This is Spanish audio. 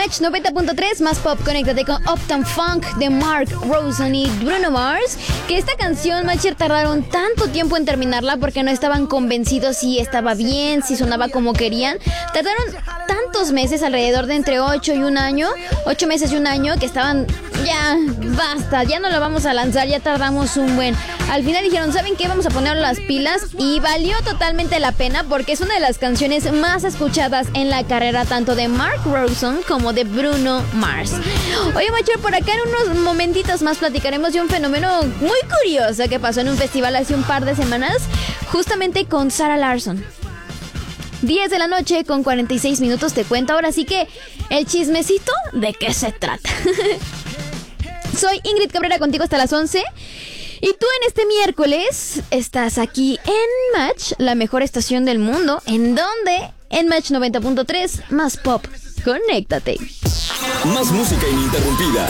Match 90.3, más pop, conéctate con Uptown Funk de Mark Ronson y Bruno Mars. Que esta canción, Matcher, tardaron tanto tiempo en terminarla porque no estaban convencidos si estaba bien, si sonaba como querían. Tardaron tantos meses, alrededor de entre 8 meses y un año, que estaban, ya, basta, ya no la vamos a lanzar, ya tardamos un buen. Al final dijeron, ¿saben qué? Vamos a poner las pilas, y valió totalmente la pena porque es una de las canciones más escuchadas en la carrera tanto de Mark Ronson como de Bruno Mars. Oye, Macho, por acá en unos momentitos más platicaremos de un fenómeno muy curioso que pasó en un festival hace un par de semanas, justamente con Sarah Larsson. 10 de la noche con 46 minutos, te cuento ahora sí que el chismecito de qué se trata. Soy Ingrid Cabrera, contigo hasta las 11. Y tú en este miércoles estás aquí en Match, la mejor estación del mundo. ¿En dónde? En Match 90.3, más pop. Conéctate. Más música ininterrumpida.